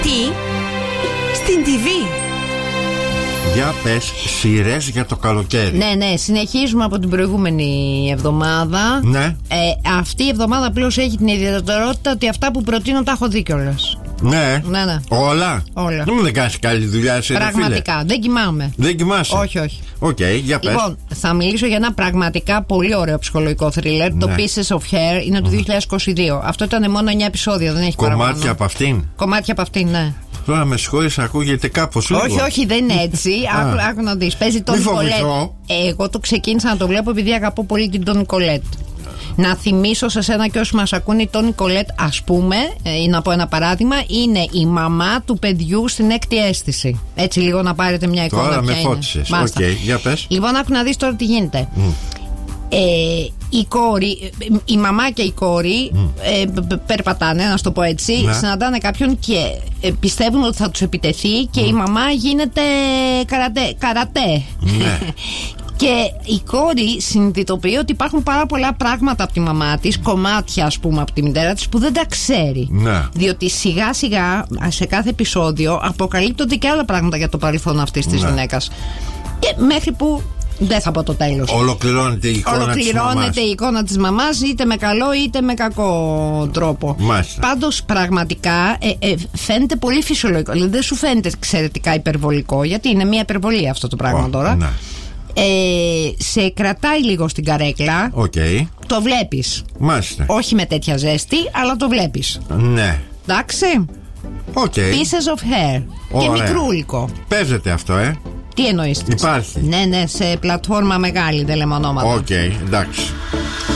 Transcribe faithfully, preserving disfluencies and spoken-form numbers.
Τι? Στην τι βι. Για πες, σειρές για το καλοκαίρι. Ναι, ναι, συνεχίζουμε από την προηγούμενη εβδομάδα. Ναι. Ε, αυτή η εβδομάδα απλώς έχει την ιδιαιτερότητα ότι αυτά που προτείνω τα έχω δει κιόλας. Ναι. Ναι, ναι. Όλα. Όλα. Δεν μου κάνεις καλή δουλειά σε. Πραγματικά. Φίλε. Δεν κοιμάμαι. Δεν κοιμάσαι. Όχι, όχι. Οκ, okay, για πες. Λοιπόν, θα μιλήσω για ένα πραγματικά πολύ ωραίο ψυχολογικό θρίλερ. Ναι. Το Pieces of Hair είναι του δύο χιλιάδες είκοσι δύο. Αυτό ήταν μόνο εννιά επεισόδια, δεν έχει παραπάνω. Κομμάτια από αυτήν. Κομμάτια από αυτήν, ναι. Τώρα με συγχωρείς, ακούγεται κάπως λίγο. Όχι, όχι, δεν είναι έτσι. άκου, άκου να δεις. Παίζει τον Νικολέτ. Εγώ το ξεκίνησα να το βλέπω επειδή αγαπώ πολύ την τον Νικολέτ. Να θυμίσω σε σένα και όσοι μας ακούνε, η Τόνι Κολέτ, ας πούμε, ή να πω ένα παράδειγμα, είναι η μαμά του παιδιού στην έκτη αίσθηση. Έτσι λίγο να πάρετε μια εικόνα. Τώρα με φώτισες. Οκ, okay, για πες. Λοιπόν, άκου να δεις τώρα τι γίνεται. Mm. Ε, η κόρη, η μαμά και η κόρη mm. ε, περπατάνε, να το πω έτσι, ναι. συναντάνε κάποιον και ε, πιστεύουν ότι θα τους επιτεθεί και mm. η μαμά γίνεται καρατέ, καρατέ. Ναι. Και η κόρη συνειδητοποιεί ότι υπάρχουν πάρα πολλά πράγματα από τη μαμά της, κομμάτια ας πούμε από τη μητέρα της, που δεν τα ξέρει. Ναι. Διότι σιγά σιγά σε κάθε επεισόδιο αποκαλύπτονται και άλλα πράγματα για το παρελθόν αυτής της ναι. γυναίκας. Και μέχρι που δεν θα πω το τέλος. Ολοκληρώνεται η εικόνα Ολοκληρώνεται της μαμάς. η εικόνα της μαμάς, είτε με καλό είτε με κακό τρόπο. Μάλιστα. Πάντως πραγματικά ε, ε, φαίνεται πολύ φυσιολογικό. Δηλαδή δεν σου φαίνεται εξαιρετικά υπερβολικό, γιατί είναι μια υπερβολή αυτό το πράγμα oh, τώρα. Ναι. Ε, σε κρατάει λίγο στην καρέκλα. Okay. Το βλέπεις. Μάλιστα. Όχι με τέτοια ζέστη, αλλά το βλέπεις. Ναι. Εντάξει. Okay. Pieces of hair. Ωραία. Και μικρούλικο. Παίζεται αυτό, ε. Τι εννοείς? Υπάρχει. Ναι, ναι, σε πλατφόρμα μεγάλη, δεν λέμε ονόματα. Οκ, okay, εντάξει.